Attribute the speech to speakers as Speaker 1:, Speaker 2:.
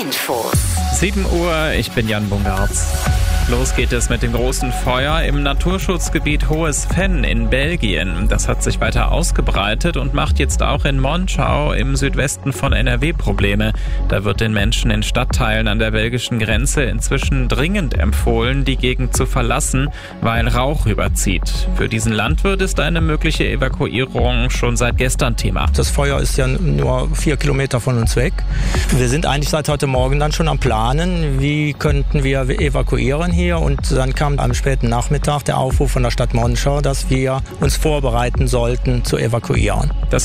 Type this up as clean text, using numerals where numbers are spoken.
Speaker 1: Infos.
Speaker 2: 7 Uhr, ich bin Jan Bungartz. Los geht es mit dem großen Feuer im Naturschutzgebiet Hohes Venn in Belgien. Das hat sich weiter ausgebreitet und macht jetzt auch in Monschau im Südwesten von NRW Probleme. Da wird den Menschen in Stadtteilen an der belgischen Grenze inzwischen dringend empfohlen, die Gegend zu verlassen, weil Rauch überzieht. Für diesen Landwirt ist eine mögliche Evakuierung schon seit gestern Thema.
Speaker 3: Das Feuer ist ja nur 4 Kilometer von uns weg. Wir sind eigentlich seit heute Morgen dann schon am Planen, wie könnten wir evakuieren hier, und dann kam am späten Nachmittag der Aufruf von der Stadt Monschau, dass wir uns vorbereiten sollten zu evakuieren.